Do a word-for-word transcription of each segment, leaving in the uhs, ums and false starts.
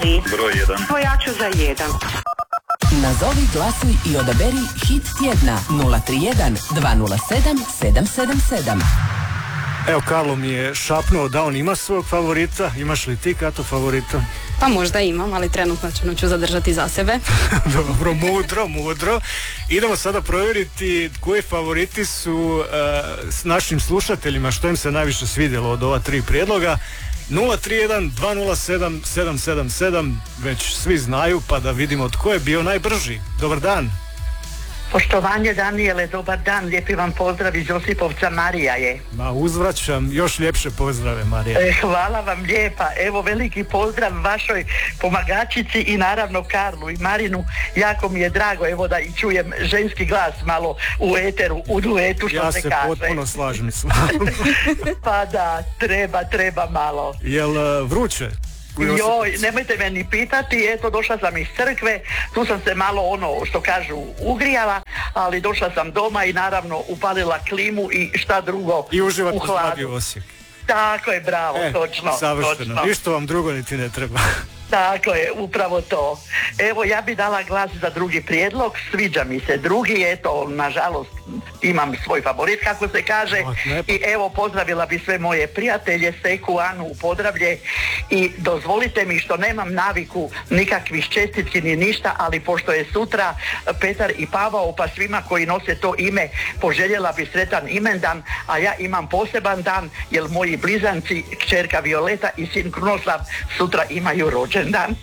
tri. Broj jedan. Vojaču za jedan. Nazovi, glasuj i odaberi hit tjedna nula tri jedan dva nula sedam sedam sedam sedam. Evo, Karlo mi je šapnuo da on ima svog favorita. Imaš li ti, Kato, favorita? Pa možda imam, ali trenutno ću, ću zadržati za sebe. Dobro, mudro, mudro. Idemo sada provjeriti koji favoriti su uh, s našim slušateljima, što im se najviše svidjelo od ova tri prijedloga. nula tri jedan dva nula sedam sedam sedam sedam, već svi znaju, pa da vidimo tko je bio najbrži. Dobar dan. Poštovanje Danijele, dobar dan, lijepi vam pozdrav iz Josipovca, Marija je. Ma, uzvraćam još ljepše pozdrave, Marija. E, hvala vam lijepa, evo veliki pozdrav vašoj pomagačici i naravno Karlu i Marinu, jako mi je drago evo da i čujem ženski glas malo u eteru, u duetu što ja se, se kaže. Ja se potpuno slažem s vama. Pa da, treba, treba malo. Jel uh, vruće? Joj, nemojte me ni pitati, eto došla sam iz crkve, tu sam se malo ono što kažu ugrijala, ali došla sam doma i naravno upalila klimu i šta drugo i uživati u u hladu. Osijek. Tako je, bravo, e, točno. Savršeno, točno. ništa vam drugo niti ne treba. Tako je, upravo to. Evo, ja bi dala glas za drugi prijedlog, sviđa mi se drugi, eto, nažalost, imam svoj favorit, kako se kaže, i evo, pozdravila bi sve moje prijatelje, Seku, Anu u Podravlje, i dozvolite mi što nemam naviku nikakvih čestitki ni ništa, ali pošto je sutra Petar i Pavao, pa svima koji nose to ime, poželjela bi sretan imendan, a ja imam poseban dan, jer moji blizanci, kćerka Violeta i sin Krunoslav, sutra imaju rođendan. Dan.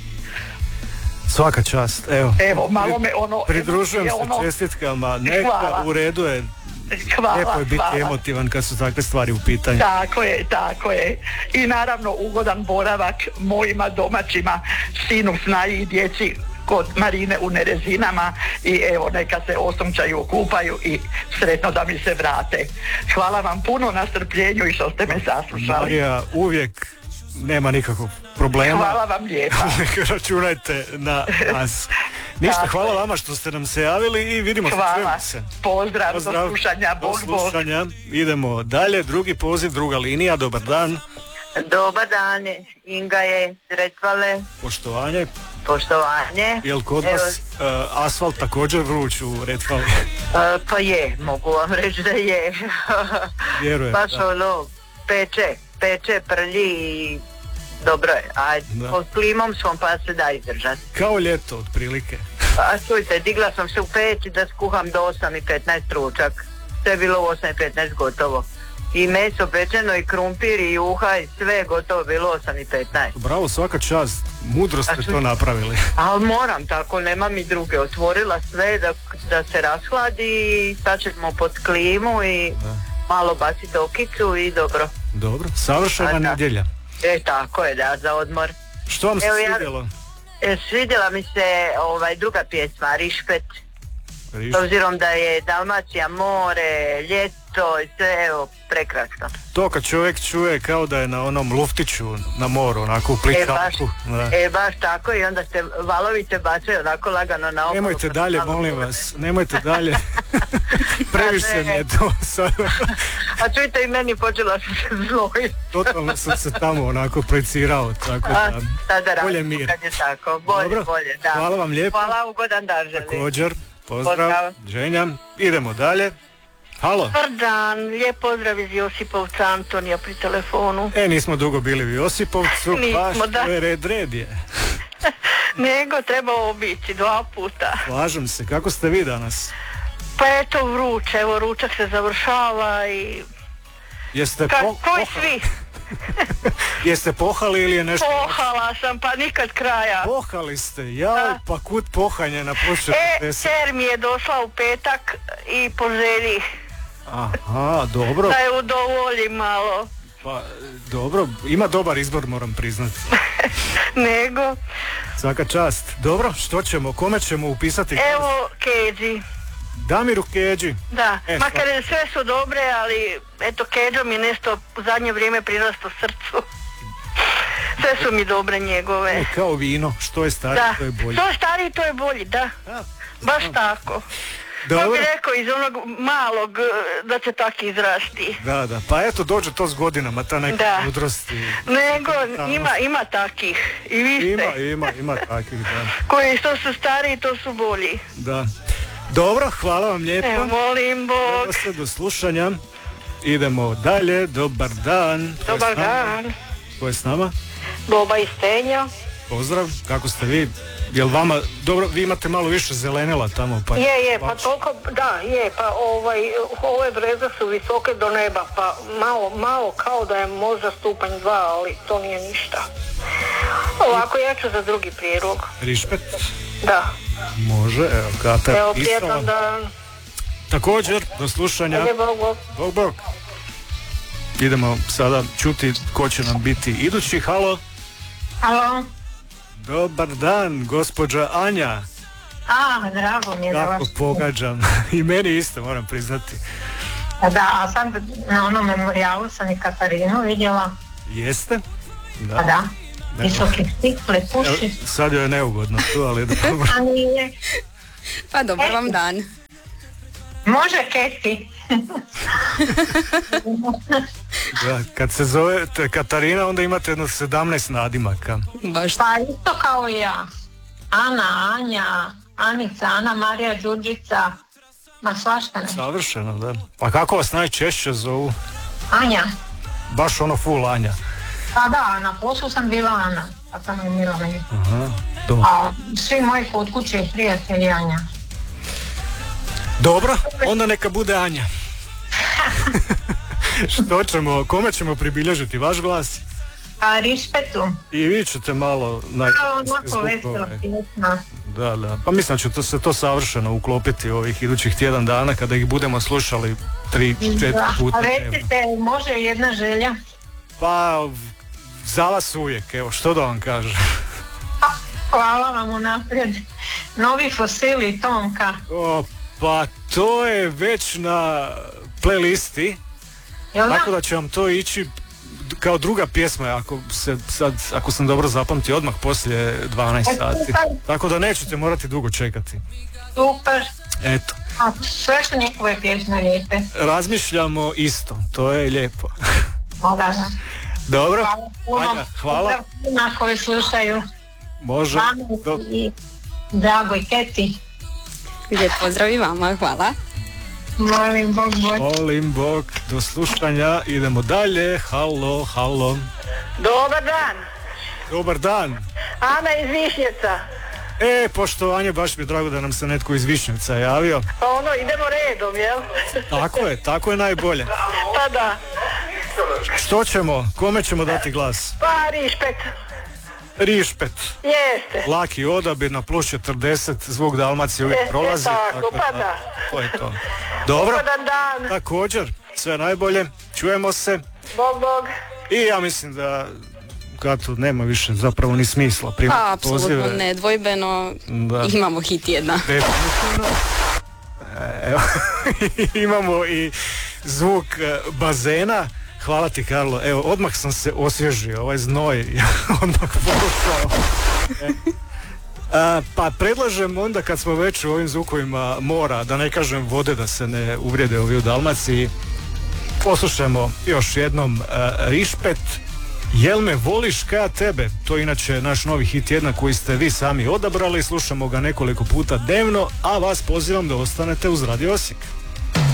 Svaka čast, evo. Evo, malo me ono... Pridružujem evo, se ono, čestitkama, neka, hvala. U redu je. Hvala, lijepo je biti hvala. emotivan kad su takve stvari u pitanju. Tako je, tako je. I naravno ugodan boravak mojima domaćima, sinu, snaji i djeci kod Marine u Nerezinama i evo neka se osunčaju, okupaju i sretno da mi se vrate. Hvala vam puno na strpljenju i što ste me saslušali. Marija, uvijek nema nikakvog problema. Hvala vam lijepa. Računajte na nas. Ništa, hvala vama što ste nam se javili i vidimo se. Hvala. se. Pozdrav, Pozdrav, do slušanja, Bog, do slušanja. Bog. Idemo dalje, drugi poziv, druga linija, dobar dan. Dobar dan, Inga je Retvale. Poštovanje. Poštovanje. Jel kod Evo, vas uh, asfalt također vruć u Retvali? Uh, pa je, mogu vam reći da je. Vjerujem. Baš da. ono, peče, peče, prlji i dobro je. A pod klimom smo pa se da izdržati. Kao ljeto, otprilike. A čujte, digla sam se u pet da skuham do osam i petnaest ručak. Sve je bilo u osam i petnaest gotovo. I meso pečeno i krumpir i juha i sve gotovo bilo osam i petnaest. Bravo, svaka čast, mudro ste to napravili. Ali moram tako, nema mi druge. Otvorila sve da, da se rashladi i sad ćemo pod klimu i da. Malo baciti okicu i dobro. Dobro, savršena nedjelja. E, tako je, da, za odmor. Što vam se Evo, svidjelo? Ja, e, svidjela mi se ovaj, druga pjesma, Rišpet. S obzirom da je Dalmacija, more, ljeto i sve, evo, prekrasno. To kad čovjek čuje kao da je na onom luftiću na moru, onako u pličanku. E, baš, e, baš tako i onda se valovice bacaju onako lagano na obalu. Nemojte dalje, molim vas, nemojte dalje. Previše mi je to sad. A čujte, i meni počela se zlojiti. Totalno sam se tamo onako projicirao, tako da, A, bolje mir. Kad je tako, bolje, Dobro, bolje, da. Hvala vam lijepo. Hvala, ugodan dan želim. Također. Pozdrav, pozdrav. Ženja. Idemo dalje. Halo. Dobar dan, lijep pozdrav iz Josipovca, Antonija pri telefonu. E, nismo dugo bili u Josipovcu, nismo, pa da. što je red, red je. Nego treba obići dva puta. Slažem se, kako ste vi danas? Pa eto vruće, evo ručak se završava i... Jeste Ka, po... koji svi? Jeste pohali ili je nešto... Pohala sam, pa nikad kraja. Pohali ste, jao, pa kud pohanje na početku E, deset. cer mi je došla u petak i po želji. Aha, dobro. Da je udovolji malo. Pa, dobro, ima dobar izbor, moram priznati. Nego. Svaka čast. Dobro, što ćemo, kome ćemo upisati? Evo, Keđi. Damiru Keđi. Da, e, makar sve su dobre, ali eto Keđo mi nešto u zadnje vrijeme prirasto srcu. Sve su mi dobre njegove. E, kao vino, što je stariji, da. to je bolji. Što je stariji, to je bolji, da. da. Baš tako. Pa bi rekao iz onog malog da će tak izrasti. Da, da, pa eto dođe to s godinama, ta neka da. mudrost. Nego, ima, ima takih, i vi ste. Ima, ima, ima takih, da. Koji što su stariji, to su bolji. Da. Dobro, hvala vam lijepo. Evo, molim Bog. Evo se do slušanja. Idemo dalje, dobar dan. Dobar dan. Ko je s nama? Boba iz Tenja. Pozdrav, kako ste vi? Jel vama, dobro, vi imate malo više zelenila tamo, pa... Je, je, pa toliko, da, je, pa ovaj, ove breze su visoke do neba, pa malo, malo kao da je možda stupanj dva, ali to nije ništa. Ovako, ja ću za drugi prijedlog. Rišpet? Da. Može, evo, Kata evo, pisala. prijetan dan. Također, do slušanja. Ajde, bog, bog. Bog, bog. Idemo sada čuti ko će nam biti idući, halo. Halo. Dobar dan, gospođa Anja. A, drago mi je da vas... Kako pogađam. I meni isto, moram priznati. Da, a sad na onom memorijalu sam i Katarinu vidjela. Jeste? Da. A da, visoki stikle, puši. Sad joj je neugodno tu, ali dobro. A nije. Pa dobar vam dan. Može Keti. Da, kad se zove Katarina, onda imate jedno sedamnaest nadimaka. Baš. Pa isto kao i ja. Ana, Anja, Anica, Ana, Marija, Đurđica. Ma svašta ne. Savršeno, da. Pa kako vas najčešće zovu? Anja. Baš ono full Anja. Pa da, na poslu sam bila Ana. Pa sam umila meni. Aha, dobro. A svi moji kod kuće i prijatelji Anja. Dobro, onda neka bude Anja. Što ćemo, kome ćemo pribilježiti vaš glas? A Rišpetu. I vi ćete malo na... Onako vesela pjesma. Da, da. Pa mislim da će to se to savršeno uklopiti ovih idućih tjedan dana kada ih budemo slušali tri, četiri puta. A recite, može jedna želja? Pa, za vas uvijek, evo, što da vam kažem. Hvala vam unaprijed. Novi fosili Tomka. O, pa to je već na playlisti. Jel da? Tako da će vam to ići kao druga pjesma, ako se sad, ako sam dobro zapamtio, odmah poslije dvanaest sati. Tako da nećete morati dugo čekati. Super. Eto. A sve su njihove pjesme lijepe. Razmišljamo isto, to je lijepo. O, da, da. Dobro. Hvala puno. Anja, hvala. Na koji slušaju. Može. Vama i dragoj Keti. Lijep pozdrav i vama, hvala. Molim Bog, Bog. Molim Bog, do slušanja, idemo dalje, halo, halo. Dobar dan. Dobar dan. Ana iz Višnjeca. E, poštovanje, baš mi je drago da nam se netko iz Višnjevca javio. Pa ono, idemo redom, jel? Tako je, tako je najbolje. Pa da. Što ćemo, kome ćemo dati glas? Pa Rišpet. Rišpet. Jeste. Laki odabir na plus četrdeset, zvuk Dalmacije uvijek E, prolazi. tako, pa da. To je to. Dobro. Ugodan dan. Također, sve najbolje, čujemo se. Bog, Bog. I ja mislim da Kato nema više zapravo ni smisla primati Pa, apsolutno pozive. nedvojbeno, Da. imamo hit jedna. Definitivno. Evo, imamo i zvuk e, bazena. Hvala ti, Karlo. Evo, odmah sam se osvježio, ovaj znoj odmah porušao. E. A, pa predlažem onda kad smo već u ovim zvukovima mora, da ne kažem vode, da se ne uvrijede ovi u Dalmaciji, poslušajmo još jednom a, Rišpet, Jel me voliš ka tebe? To je inače naš novi hit jedna koji ste vi sami odabrali, slušamo ga nekoliko puta dnevno, a vas pozivam da ostanete uz Radio Osijek.